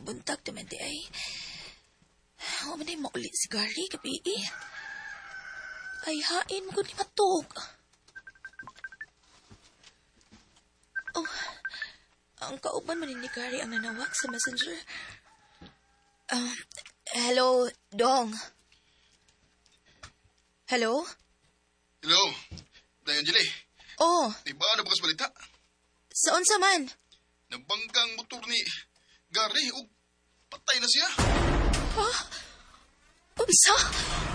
buntag naman di ay. O man ay mauli si Gary gabi eh. Ay hain mo ni matog. Oh, ang kauban man ni Gary ang nanawag sa messenger. Hello, Dong. Hello? Hello, Dayangeli. Oh, Iba na bukas balita. saan sa man? Nabanggang motor ni Gary o patay na siya. Unsa?